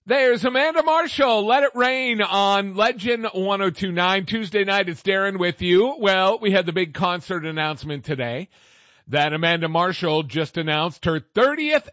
There's Amanda Marshall. Let It Rain on Legend 102.9. Tuesday night, it's Darren with you. Well, we had the big concert announcement today that Amanda Marshall just announced her 30th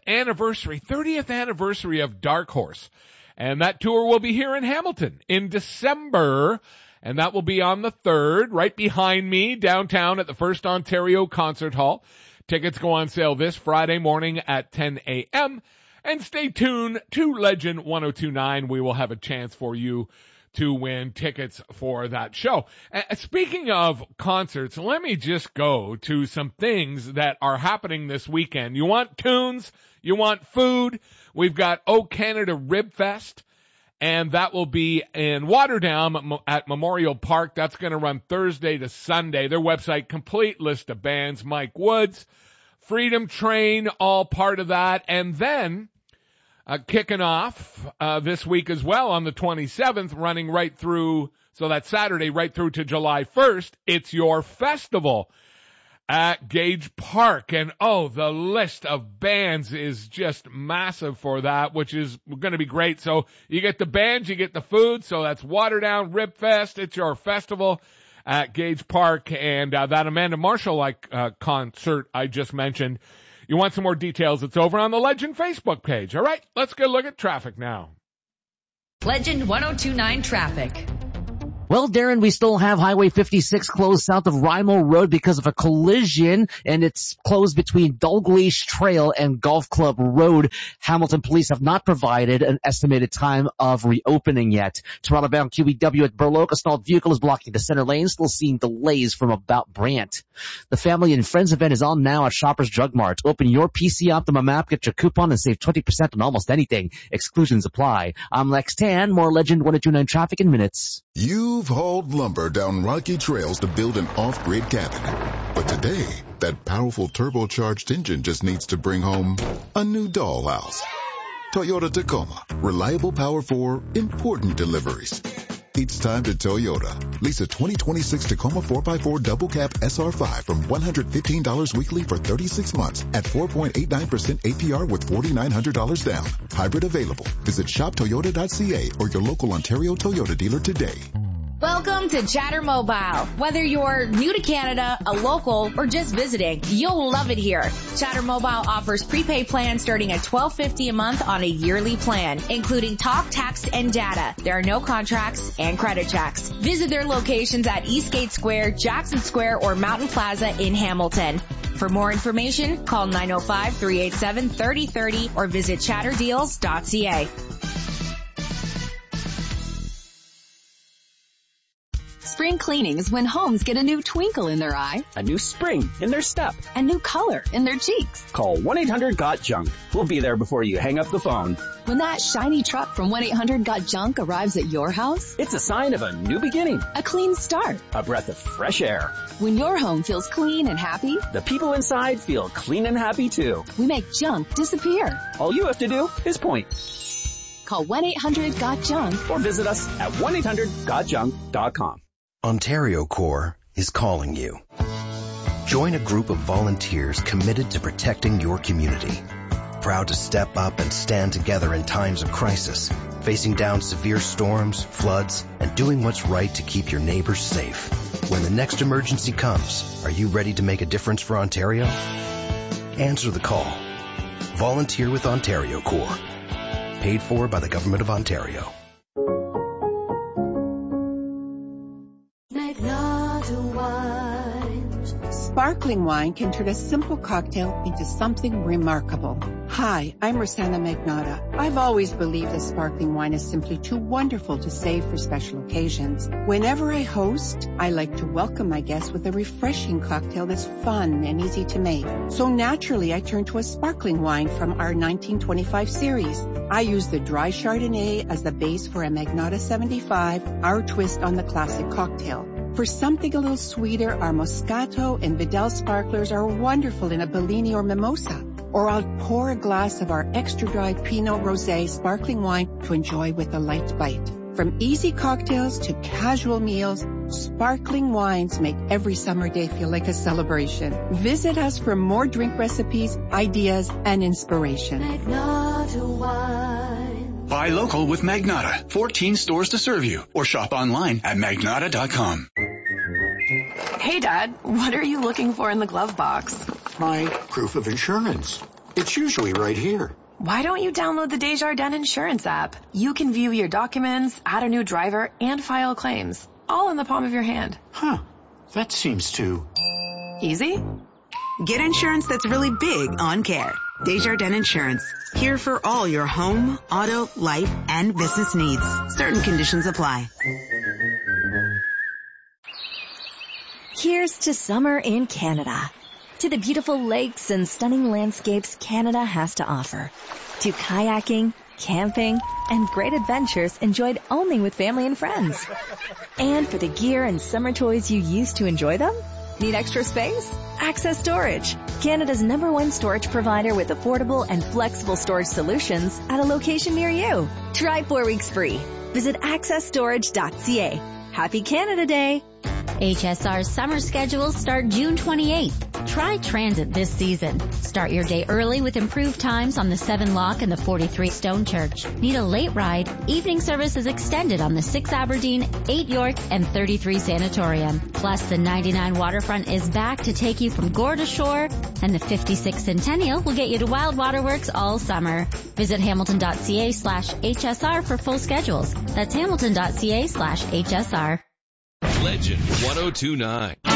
anniversary of Dark Horse. And that tour will be here in Hamilton in December. And that will be on the 3rd, right behind me, downtown at the First Ontario Concert Hall. Tickets go on sale this Friday morning at 10 a.m. And stay tuned to Legend 102.9. We will have a chance for you to win tickets for that show. Speaking of concerts, let me just go to some things that are happening this weekend. You want tunes? You want food? We've got O Canada Rib Fest, and that will be in Waterdown at Memorial Park. That's going to run Thursday to Sunday. Their website, complete list of bands. Mike Woods, Freedom Train, all part of that. And then kicking off this week as well on the 27th, running right through, so that's Saturday, right through to July 1st, it's your festival at Gage Park. And the list of bands is just massive for that, which is going to be great. So you get the bands, you get the food, so that's Waterdown Rib Fest. It's your festival at Gage Park, and that Amanda Marshall concert I just mentioned. You want some more details? It's over on the Legend Facebook page. All right, let's go look at traffic now. Legend 102.9 traffic. Well, Darren, we still have Highway 56 closed south of Rymo Road because of a collision, and it's closed between Dalgleish Trail and Golf Club Road. Hamilton police have not provided an estimated time of reopening yet. Toronto-bound QEW at Burloak, a stalled vehicle is blocking the center lane, still seeing delays from about Brant. The Family and Friends event is on now at Shoppers Drug Mart. Open your PC Optimum app, get your coupon, and save 20% on almost anything. Exclusions apply. I'm Lex Tan. More Legend 102.9 traffic in minutes. You've hauled lumber down rocky trails to build an off-grid cabin. But today, that powerful turbocharged engine just needs to bring home a new dollhouse. Toyota Tacoma. Reliable power for important deliveries. It's time to Toyota. Lease a 2026 Tacoma 4x4 double cab SR5 from $115 weekly for 36 months at 4.89% APR with $4,900 down. Hybrid available. Visit shoptoyota.ca or your local Ontario Toyota dealer today. Welcome to Chatter Mobile. Whether you're new to Canada, a local, or just visiting, you'll love it here. Chatter Mobile offers prepaid plans starting at $12.50 a month on a yearly plan, including talk, text, and data. There are no contracts and credit checks. Visit their locations at Eastgate Square, Jackson Square, or Mountain Plaza in Hamilton. For more information, call 905-387-3030 or visit chatterdeals.ca. Spring cleaning is when homes get a new twinkle in their eye, a new spring in their step, a new color in their cheeks. Call 1-800-GOT-JUNK. We'll be there before you hang up the phone. When that shiny truck from 1-800-GOT-JUNK arrives at your house, it's a sign of a new beginning, a clean start, a breath of fresh air. When your home feels clean and happy, the people inside feel clean and happy too. We make junk disappear. All you have to do is point. Call 1-800-GOT-JUNK or visit us at 1-800-GOT-JUNK.com. Ontario Corps is calling you. Join a group of volunteers committed to protecting your community. Proud to step up and stand together in times of crisis, facing down severe storms, floods, and doing what's right to keep your neighbors safe. When the next emergency comes, are you ready to make a difference for Ontario? Answer the call. Volunteer with Ontario Corps. Paid for by the Government of Ontario. Sparkling wine can turn a simple cocktail into something remarkable. Hi, I'm Rosanna Magnotta. I've always believed that sparkling wine is simply too wonderful to save for special occasions. Whenever I host, I like to welcome my guests with a refreshing cocktail that's fun and easy to make. So naturally, I turn to a sparkling wine from our 1925 series. I use the dry Chardonnay as the base for a Magnotta 75, our twist on the classic cocktail. For something a little sweeter, our Moscato and Vidal sparklers are wonderful in a Bellini or mimosa. Or I'll pour a glass of our extra dry Pinot Rosé sparkling wine to enjoy with a light bite. From easy cocktails to casual meals, sparkling wines make every summer day feel like a celebration. Visit us for more drink recipes, ideas, and inspiration. Magnotta Wine. Buy local with Magnata. 14 stores to serve you. Or shop online at magnata.com. Hey, Dad, what are you looking for in the glove box? My proof of insurance. It's usually right here. Why don't you download the Desjardins Insurance app? You can view your documents, add a new driver, and file claims, all in the palm of your hand. Huh. That seems too... easy? Get insurance that's really big on care. Desjardins Insurance. Here for all your home, auto, life, and business needs. Certain conditions apply. Here's to summer in Canada. To the beautiful lakes and stunning landscapes Canada has to offer. To kayaking, camping, and great adventures enjoyed only with family and friends. And for the gear and summer toys you used to enjoy them? Need extra space? Access Storage, Canada's #1 storage provider with affordable and flexible storage solutions at a location near you. Try 4 weeks free. Visit accessstorage.ca. Happy Canada Day! HSR's summer schedules start June 28th. Try transit this season. Start your day early with improved times on the 7 Lock and the 43 Stone Church. Need a late ride? Evening service is extended on the 6 Aberdeen, 8 York, and 33 Sanatorium. Plus, the 99 Waterfront is back to take you from Gore to Shore, and the 56 Centennial will get you to Wild Waterworks all summer. Visit hamilton.ca/HSR for full schedules. That's hamilton.ca/HSR. Legend 102.9.